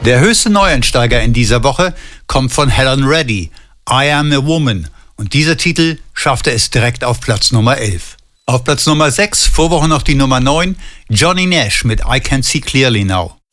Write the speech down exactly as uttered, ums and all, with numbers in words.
Der höchste Neueinsteiger in dieser Woche kommt von Helen Reddy, I Am a Woman. Und dieser Titel schaffte es direkt auf Platz Nummer elf. Auf Platz Nummer sechs, vor Woche noch die Nummer neun, Johnny Nash mit I Can See Clearly Now.